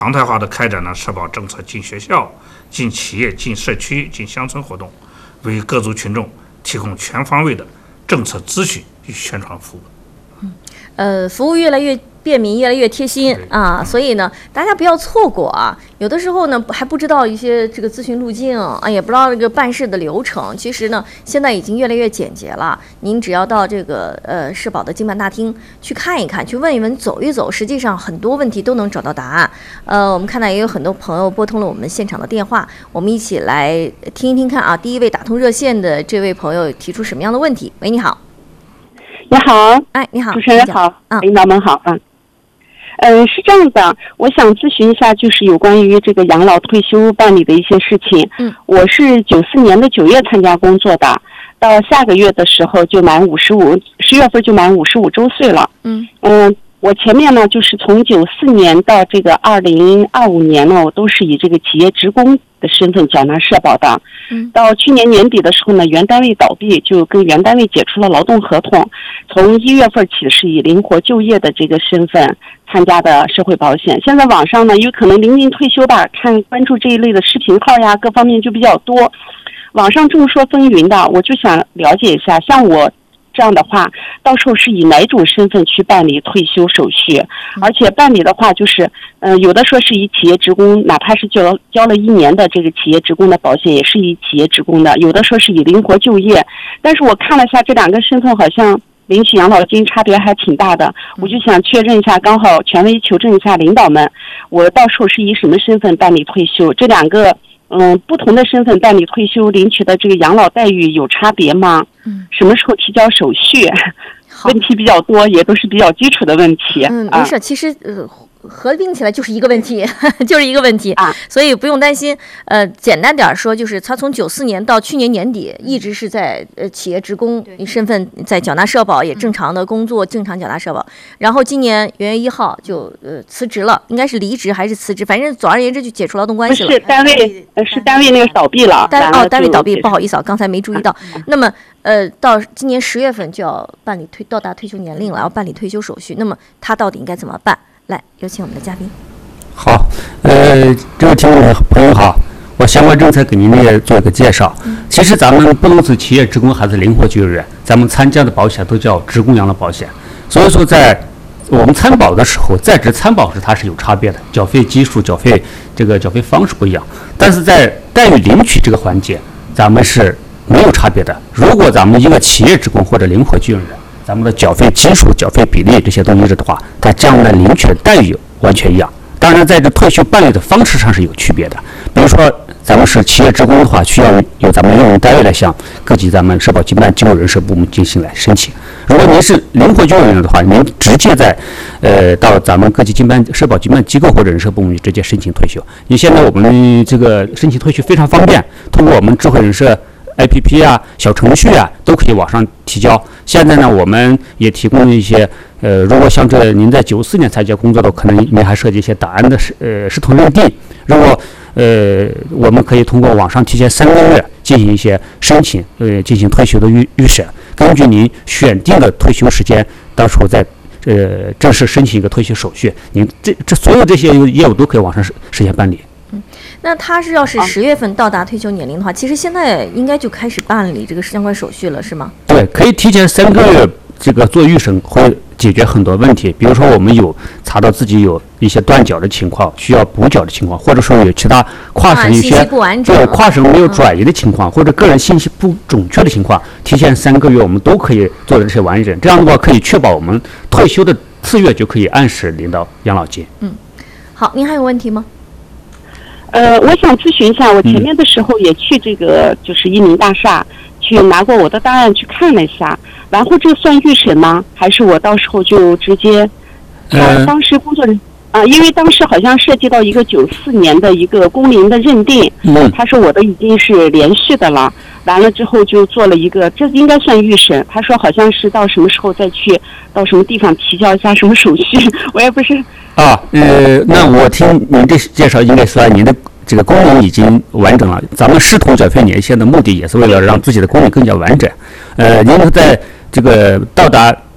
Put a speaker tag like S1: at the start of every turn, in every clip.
S1: 常态化的开展了社保政策进学校、进企业、进社区、进乡村活动，为各族群众提供全方位的政策咨询与宣传服务。
S2: 服务越来越便民，越来越贴心啊，所以呢，大家不要错过啊。有的时候呢，还不知道一些这个咨询路径啊，也不知道这个办事的流程。其实呢，现在已经越来越简洁了。您只要到这个社保的经办大厅去看一看，去问一问，走一走，实际上很多问题都能找到答案。我们看到也有很多朋友拨通了我们现场的电话，我们一起来听一听看啊。第一位打通热线的这位朋友提出什么样的问题？喂，你好。
S3: 你好，
S2: 哎，你好，
S3: 主持人好，领导们好，是这样的，我想咨询一下，就是有关于这个养老退休办理的一些事情。我是94年的9月参加工作的，到下个月的时候就满10月份就满55周岁了。我前面呢，就是从94年到这个2025年呢，我都是以这个企业职工的身份缴纳社保的。到去年年底的时候呢，原单位倒闭，就跟原单位解除了劳动合同，从1月份起是以灵活就业的这个身份参加的社会保险。现在网上呢，有可能临近退休吧，关注这一类的视频号呀，各方面就比较多，网上众说纷纭的，我就想了解一下，像我这样的话，到时候是以哪种身份去办理退休手续？而且办理的话，就是有的说是以企业职工，哪怕是交了1年的这个企业职工的保险，也是以企业职工的；有的说是以灵活就业。但是我看了一下这两个身份，好像领取养老金差别还挺大的。我就想确认一下，刚好权威求证一下领导们，我到时候是以什么身份办理退休？这两个不同的身份办理退休领取的这个养老待遇有差别吗？什么时候提交手续？问题比较多，也都是比较基础的问题。
S2: 没事，其实合并起来就是一个问题，就是一个问题啊，所以不用担心。简单点说，就是他从94年到去年年底一直是在企业职工身份在缴纳社保，也正常的工作，正常缴纳社保。然后今年元月1号就辞职了，应该是离职还是辞职，反正总而言之就解除劳动关系了。
S3: 不是单位那个倒闭了。
S2: 单位倒闭，不好意思啊，刚才没注意到。那么到今年10月份就要办理到达退休年龄了，要办理退休手续。那么他到底应该怎么办？来，有请我们的嘉宾。
S4: 好，这位听众朋友好，我相关政策给您也做一个介绍。其实咱们不论是企业职工还是灵活就业人员，咱们参加的保险都叫职工养老保险。所以说，在我们参保的时候，在职参保时它是有差别的，缴费基数、缴费方式不一样。但是在待遇领取这个环节，咱们是没有差别的。如果咱们一个企业职工或者灵活就业人员，咱们的缴费基数、缴费比例这些东西的话，它这样的领取的待遇完全一样。当然，在这退休办理的方式上是有区别的。比如说，咱们是企业职工的话，需要由咱们用人单位来向各级咱们社保经办机构人事部门进行来申请。如果您是灵活就业人员的话，您直接到咱们各级社保经办机构或者人事部门直接申请退休。因为现在我们这个申请退休非常方便，通过我们智慧人社APP 啊、小程序啊，都可以网上提交。现在呢，我们也提供了一些，如果像您在94年参加工作的，可能您还涉及一些档案的视同认定。如果我们可以通过网上提前3个月进行一些申请，进行退休的预审，根据您选定的退休时间，到时候再正式申请一个退休手续。您这所有这些业务都可以网上实现办理。
S2: 那他要是10月份到达退休年龄的话，其实现在应该就开始办理这个相关手续了，是吗？
S4: 对，可以提前3个月这个做预审，会解决很多问题。比如说，我们有查到自己有一些断缴的情况，需要补缴的情况，或者说有其他跨省一些跨省没有转移的情况，或者个人信息不准确的情况，提前3个月我们都可以做的这些完整。这样的话，可以确保我们退休的次月就可以按时领到养老金。
S2: 好，您还有问题吗？
S3: 我想咨询一下，我前面的时候也去这个就是一鸣大厦去拿过我的档案去看了一下，然后这算预审吗？还是我到时候就直接？当时工作人因为当时好像涉及到一个94年的一个工龄的认定，他说我的已经是连续的了，完了之后就做了一个，这应该算预审。他说好像是到什么时候再去到什么地方提交一下什么手续，我也不是。
S4: 那我听您这介绍，应该说您的这个功能已经完整了。咱们视同缴费年限的目的，也是为了让自己的功能更加完整。您在这个到达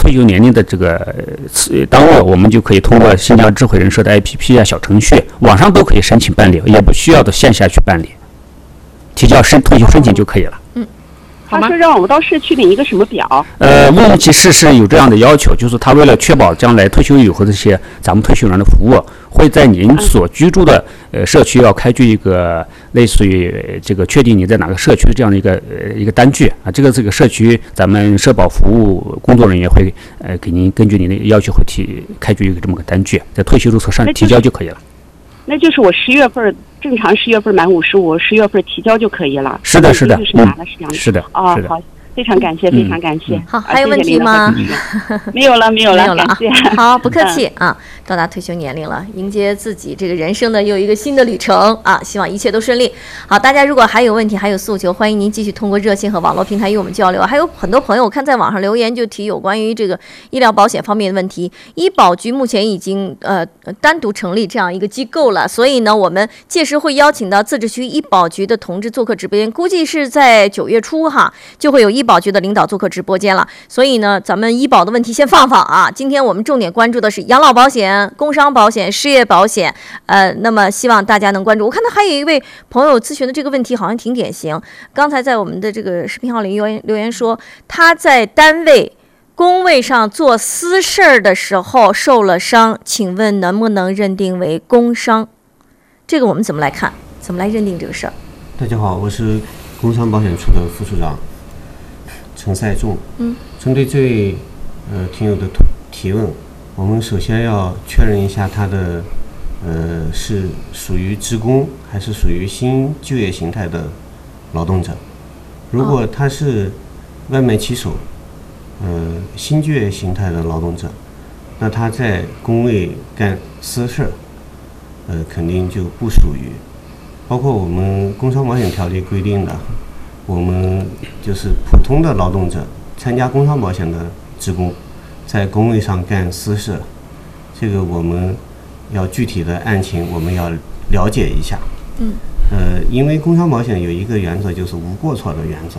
S4: 退休年龄的这个单位，我们就可以通过新疆智慧人社的 APP 啊、小程序，网上都可以申请办理，也不需要到线下去办理，提交退休申请就可以了。
S3: 他说让我到社区领一个什么表？
S4: 乌鲁木齐市是有这样的要求，就是他为了确保将来退休以后这些咱们退休人的服务，会在您所居住的社区要开具一个类似于这个确定你在哪个社区的这样的一个单据啊。这个社区咱们社保服务工作人员会给您根据您的要求会开具一个这么个单据，在退休注册上提交就可以了。
S3: 那就是我10月份正常10月份满55，10月份提交就可以了。
S4: 是的，是的，
S3: 是的。哦，好，非常感谢，非常感谢。
S2: 好，还有问题吗？
S3: 没有了，感谢。
S2: 好，不客气啊。到达退休年龄了，迎接自己这个人生的又一个新的旅程啊！希望一切都顺利。好，大家如果还有问题、还有诉求，欢迎您继续通过热线和网络平台与我们交流。还有很多朋友我看在网上留言，就提有关于这个医疗保险方面的问题。医保局目前已经单独成立这样一个机构了，所以呢，我们届时会邀请到自治区医保局的同志做客直播间，估计是在9月初哈，就会有医保局的领导做客直播间了。所以呢，咱们医保的问题先放啊。今天我们重点关注的是养老保险、工伤保险、失业保险，那么希望大家能关注。我看到还有一位朋友咨询的这个问题好像挺典型，刚才在我们的这个视频号里留言说，他在单位工位上做私事儿的时候受了伤，请问能不能认定为工伤？这个我们怎么来看？怎么来认定这个事儿？
S5: 大家好，我是工伤保险处的副处长陈赛仲。针对这位听友的提问，我们首先要确认一下他的是属于职工还是属于新就业形态的劳动者。如果他是外卖骑手，新就业形态的劳动者，那他在工位干私事，肯定就不属于。包括我们工伤保险条例规定的，我们就是普通的劳动者参加工伤保险的职工，在工位上干私事，这个我们要具体的案情我们要了解一下。因为工伤保险有一个原则，就是无过错的原则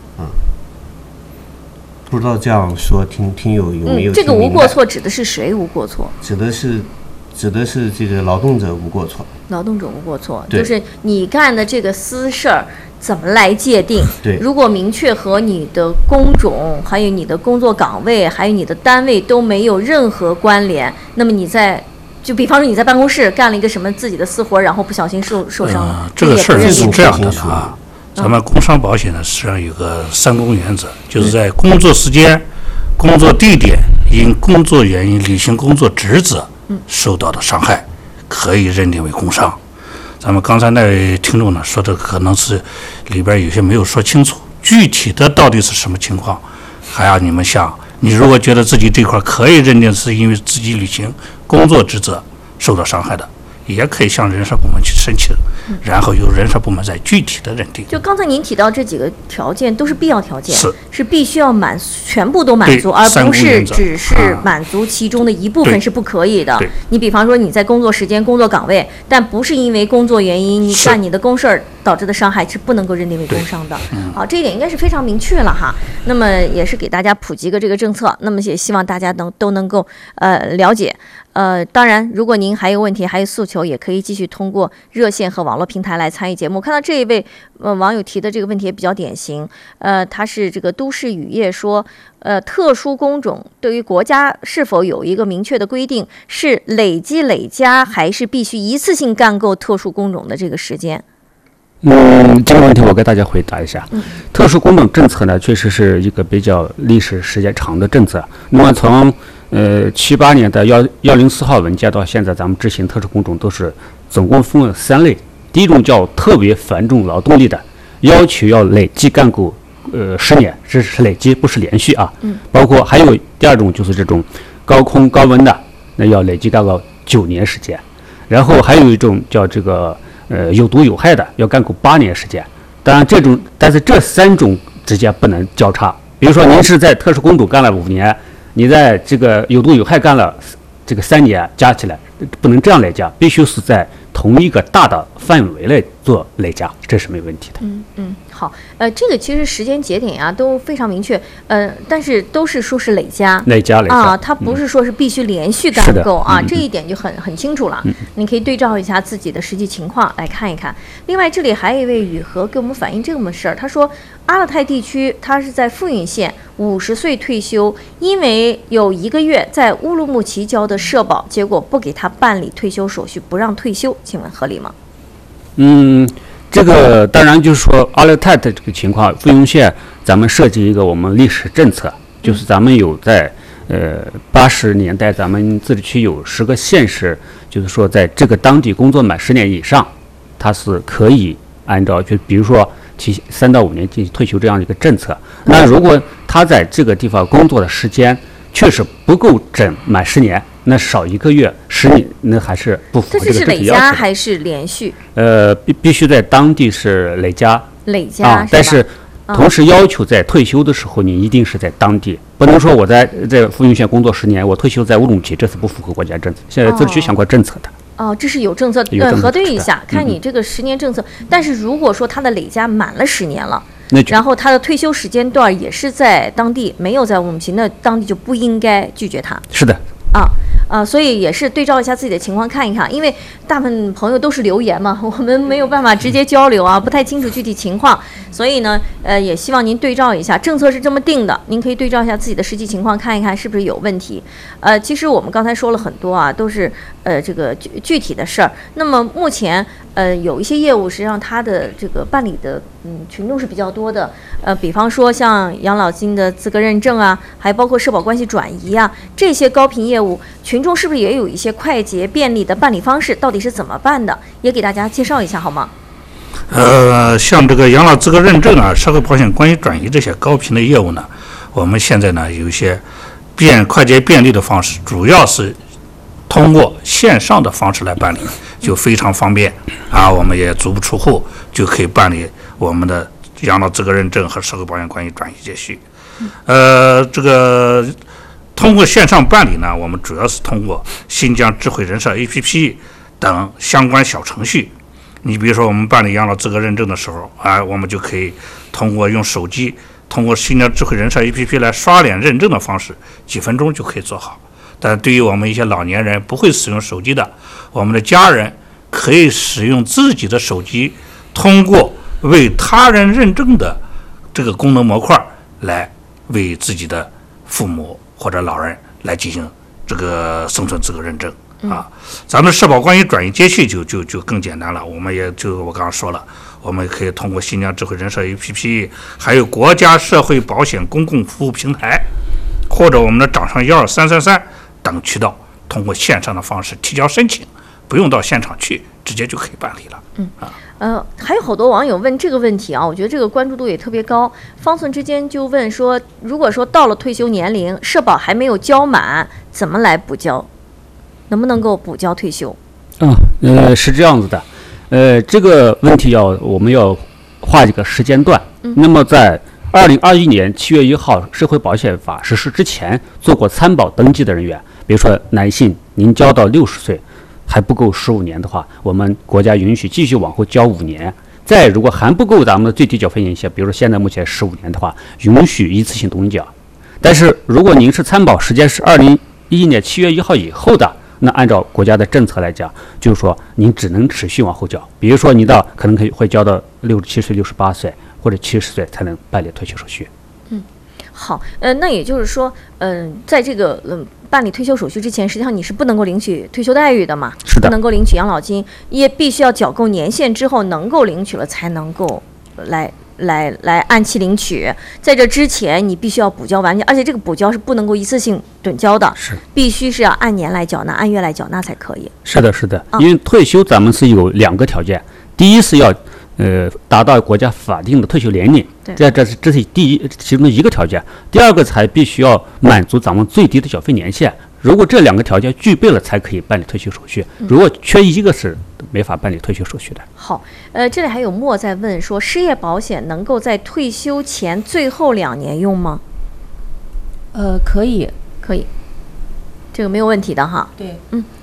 S5: 不知道这样说听友有没有
S2: 这个无过错指的是谁无过错？
S5: 指的是这个劳动者无过错。劳动者无过错，
S2: 就是你干的这个私事儿怎么来界定？
S5: 对，
S2: 如果明确和你的工种、还有你的工作岗位、还有你的单位都没有任何关联，那么就比方说你在办公室干了一个什么自己的私活，然后不小心受伤了，
S1: 这个事儿是这样的啊。咱们工伤保险呢，实际上有个3公原则，就是在工作时间、工作地点因工作原因履行工作职责受到的伤害，可以认定为工伤。咱们刚才那位听众呢说的可能是里边有些没有说清楚，具体的到底是什么情况，还要你们想。你如果觉得自己这块可以认定是因为自己履行工作职责受到伤害的，也可以向人社部门去申请，然后由人社部门再具体的认定。
S2: 就刚才您提到这几个条件都是必要条件，是必须要全部都满足，而不是只是满足其中的一部分是不可以的。你比方说你在工作时间、工作岗位，但不是因为工作原因你干你的公事儿导致的伤害，是不能够认定为工伤的。好，这一点应该是非常明确了哈。那么也是给大家普及个这个政策，那么也希望大家都能够了解。当然，如果您还有问题、还有诉求，也可以继续通过热线和网络平台来参与节目。看到这一位网友提的这个问题也比较典型，他是这个都市雨夜说，特殊工种对于国家是否有一个明确的规定，是累加还是必须一次性干够特殊工种的这个时间？
S4: 这个问题我给大家回答一下。特殊工种政策呢，确实是一个比较历史时间长的政策。那么从78年的104号文件到现在，咱们执行特殊工种都是总共分为3类。第一种叫特别繁重劳动力的，要求要累计干够10年，这是累计，不是连续啊。包括还有第二种就是这种高空高温的，那要累计干够9年时间。然后还有一种叫这个有毒有害的，要干够8年时间。当然但是这3种之间不能交叉。比如说您是在特殊工种干了5年，你在这个有毒有害干了这个3年，加起来不能这样来讲，必须是在同一个大的范围内做累加，这是没问题的。
S2: 好，这个其实时间节点啊都非常明确，但是都是说是累加啊，它不是说是必须连续干够啊，这一点就很清楚了。你可以对照一下自己的实际情况来看一看。另外，这里还有一位雨禾给我们反映这么事儿，他说阿勒泰地区他是在富蕴县50岁退休，因为有1个月在乌鲁木齐交的社保，结果不给他办理退休手续，不让退休，请问合理吗？
S4: 这个当然就是说阿勒泰的这个情况，富蕴县咱们设计一个我们历史政策，就是咱们有在80年代咱们自治区有10个县市，就是说在这个当地工作满10年以上，它是可以按照就比如说3到5年进行退休这样的一个政策。那如果他在这个地方工作的时间确实不够整满10年，那少1个月10年，那还是不符合这个
S2: 这是累加还是连续？
S4: 必须在当地是累加啊，但是同时要求在退休的时候，你一定是在当地，不能说我在富蕴县工作10年，我退休在乌鲁木齐，这是不符合国家政策，现在自治区相关政策的。
S2: 这是有政策，核对一下，看你这个10年政策。但是如果说他的累加满了10年了，然后他的退休时间段也是在当地，没有在乌鲁木齐，那当地就不应该拒绝他。
S4: 是的。
S2: 所以也是对照一下自己的情况看一看，因为大部分朋友都是留言嘛，我们没有办法直接交流啊，不太清楚具体情况，所以呢，也希望您对照一下，政策是这么定的，您可以对照一下自己的实际情况，看一看是不是有问题。其实我们刚才说了很多啊，都是这个具体的事儿。那么目前有一些业务实际上它的这个办理的群众是比较多的，比方说像养老金的资格认证啊，还包括社保关系转移啊，这些高频业务，群众是不是也有一些快捷便利的办理方式？到底是怎么办的？也给大家介绍一下好吗？
S1: 像这个养老资格认证啊、社会保险关系转移这些高频的业务呢，我们现在呢有一些快捷便利的方式，主要是通过线上的方式来办理，就非常方便啊，我们也足不出户就可以办理我们的养老资格认证和社会保险关系转移接续。这个通过线上办理呢，我们主要是通过新疆智慧人社 APP 等相关小程序。你比如说我们办理养老资格认证的时候啊，我们就可以通过用手机通过新疆智慧人社 APP 来刷脸认证的方式，几分钟就可以做好。但对于我们一些老年人不会使用手机的，我们的家人可以使用自己的手机，通过为他人认证的这个功能模块来为自己的父母或者老人来进行这个生存资格认证啊。咱们社保关系转移接续就更简单了，我们也就我刚刚说了，我们可以通过新疆智慧人社 APP， 还有国家社会保险公共服务平台，或者我们的掌上12333等渠道，通过线上的方式提交申请，不用到现场去，直接就可以办理了。
S2: 还有好多网友问这个问题啊，我觉得这个关注度也特别高。方寸之间就问说，如果说到了退休年龄，社保还没有交满，怎么来补交？能不能够补交退休？
S4: 是这样子的，这个问题我们要划一个时间段。那么在2021年7月1号社会保险法实施之前做过参保登记的人员，比如说男性您交到60岁还不够15年的话，我们国家允许继续往后交5年。再如果还不够咱们的最低缴费年限，比如说现在目前15年的话，允许一次性冻缴。但是如果您是参保时间是2011年7月1号以后的，那按照国家的政策来讲，就是说您只能持续往后交。比如说你可能会交到67岁、68岁或者70岁才能办理退休手续。
S2: 好，那也就是说，在这个办理退休手续之前，实际上你是不能够领取退休待遇的嘛？
S4: 是的，
S2: 不能够领取养老金，也必须要缴够年限之后能够领取了，才能够来按期领取。在这之前，你必须要补交完全，而且这个补交是不能够一次性趸交的，
S4: 是
S2: 必须是要按年来缴纳，按月来缴纳才可以。
S4: 是的，因为退休咱们是有2个条件，第一是要达到国家法定的退休年龄，这是其中的一个条件。第二个才必须要满足咱们最低的缴费年限。如果这2个条件具备了，才可以办理退休手续。如果缺一个是没法办理退休手续的。
S2: 好，这里还有莫在问说，失业保险能够在退休前最后2年用吗？
S6: 可以，
S2: 这个没有问题的哈。
S6: 对，
S2: 好，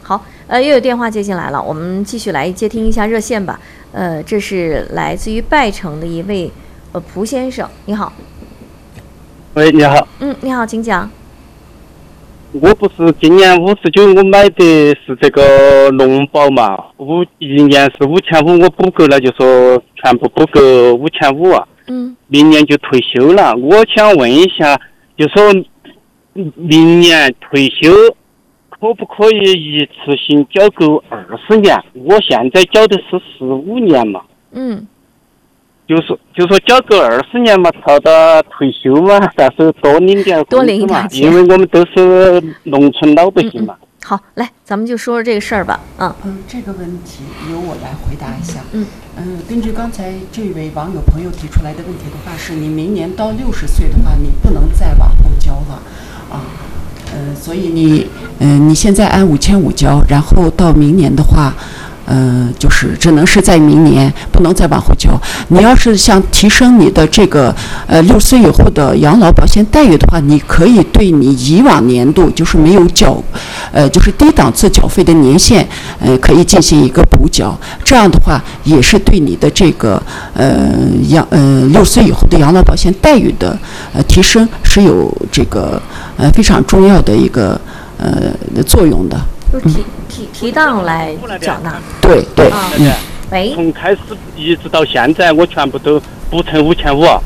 S2: 又有电话接进来了，我们继续来接听一下热线吧。这是来自于拜城的一位蒲先生，你好。
S6: 喂，你好。
S2: 你好，请讲。
S6: 我不是今年59，我买的是这个农保嘛，一年是5500，我补够了就说全部补够5500啊。明年就退休了。我想问一下，就说明年退休可不可以一次性缴够20年？我现在缴的是15年嘛。就说缴够20年嘛，到达退休嘛，但是多领点工资嘛，因为我们都是农村老百姓嘛。
S2: 好，来，咱们就说说这个事儿吧。
S7: 这个问题由我来回答一下。根据刚才这位网友朋友提出来的问题的话，是你明年到60岁的话，你不能再往后交了啊。所以你现在按5500交，然后到明年的话。就是只能是在明年，不能再往后交。你要是想提升你的这个60岁以后的养老保险待遇的话，你可以对你以往年度就是没有缴，就是低档次缴费的年限，可以进行一个补缴。这样的话，也是对你的这个60岁以后的养老保险待遇的提升是有这个非常重要的一个作用的。
S2: 就是提档来缴纳。
S7: 对。
S2: 喂。
S6: 从开始一直到现在，我全部都补成5500。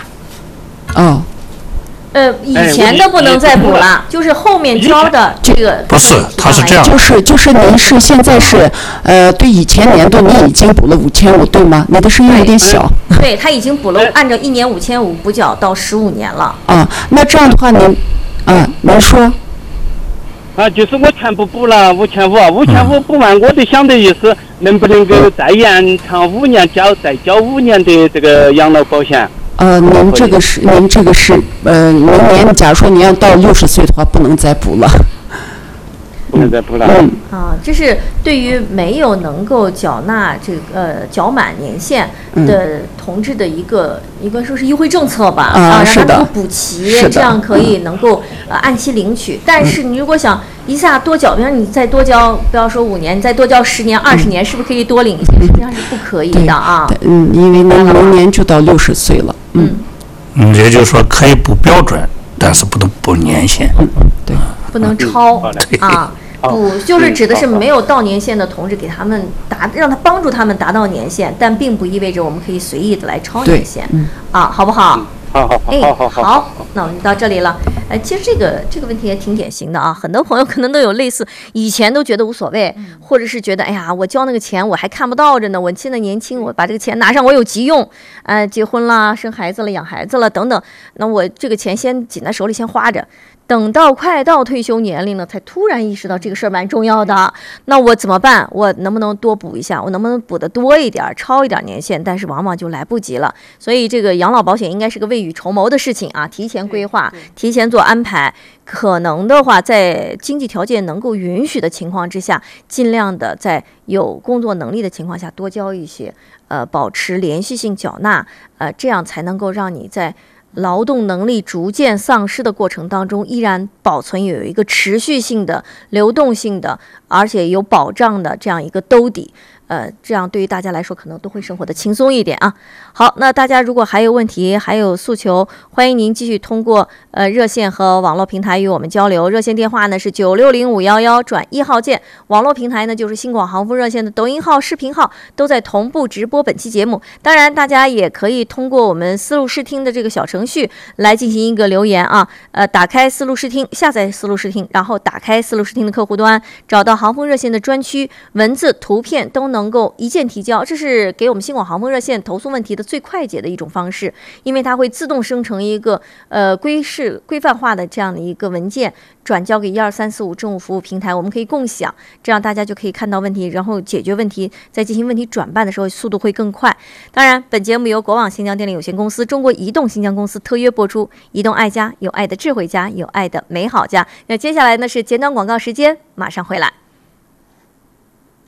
S2: 以前的不能再补了，就是后面交的这个。
S1: 不是，他是这样。
S7: 就是您是现在是对以前年度你已经补了5500，对吗？你的声音有点小。
S2: 对，他已经补了，按照1年5500补缴到15年了。
S7: 那这样的话您说。
S6: 就是我全部补了5500补完，我就想的意思，能不能够再延长5年再交5年的这个养老保险？
S7: 您这个是明年假如说你要到60岁的话，不能再补了。
S6: 不能再补了。
S2: 这是对于没有能够缴纳这个缴满年限的同志的一个说是优惠政策吧。让他能够补齐，这样可以能够按期领取。但是你如果想一下多缴，比方你再多交，不要说5年，你再多交10年、20年，是不是可以多领一些？实际上是不可以的啊。
S7: 因为您明年就到60岁了。
S1: 也就是说可以补标准，但是不能补年限。
S7: 对。
S2: 不能超啊。补就是指的是没有到年限的同志，给他们让他帮助他们达到年限，但并不意味着我们可以随意的来超年限。好不好？好，那我们到这里了。其实这个问题也挺典型的啊，很多朋友可能都有类似，以前都觉得无所谓，或者是觉得哎呀，我交那个钱我还看不到着呢，我现在年轻，我把这个钱拿上，我有急用，结婚了、生孩子了、养孩子了等等，那我这个钱先紧在手里先花着。等到快到退休年龄了，才突然意识到这个事儿蛮重要的。那我怎么办？我能不能多补一下？我能不能补得多一点，超一点年限？但是往往就来不及了。所以这个养老保险应该是个未雨绸缪的事情啊，提前规划，提前做安排。可能的话，在经济条件能够允许的情况之下，尽量的在有工作能力的情况下多交一些，保持连续性缴纳，这样才能够让你在劳动能力逐渐丧失的过程当中，依然保存有一个持续性的、流动性的，而且有保障的这样一个兜底。这样对于大家来说可能都会生活的轻松一点啊。好，那大家如果还有问题还有诉求，欢迎您继续通过热线和网络平台与我们交流。热线电话呢是960511转1号键，网络平台呢就是新广航风热线的抖音号、视频号都在同步直播本期节目。当然大家也可以通过我们思路视听的这个小程序来进行一个留言啊。打开思路视听，下载思路视听，然后打开思路视听的客户端，找到航风热线的专区，文字图片都能够一键提交，这是给我们新广航风热线投诉问题的最快捷的一种方式，因为它会自动生成一个规范化的这样的一个文件，转交给12345政务服务平台，我们可以共享，这样大家就可以看到问题，然后解决问题，在进行问题转办的时候速度会更快。当然本节目由国网新疆电力有限公司、中国移动新疆公司特约播出，移动爱家，有爱的智慧家，有爱的美好家。那接下来呢是简短广告时间，马上回来。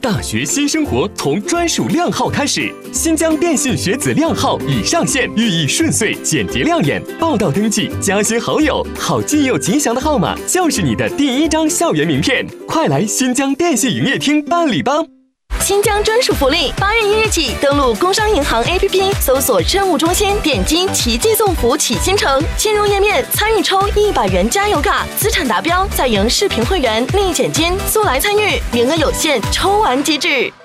S8: 大学新生活从专属靓号开始，新疆电信学子靓号已上线，寓意顺遂、简洁亮眼。报到登记、加新好友，好记又吉祥的号码就是你的第一张校园名片。快来新疆电信营业厅办理吧！
S9: 新疆专属福利，8月1日起，登录工商银行 APP， 搜索政务中心，点击奇迹送福启新城，进入页面参与抽100元加油卡，资产达标再赢视频会员立减金，速来参与，名额有限，抽完即止。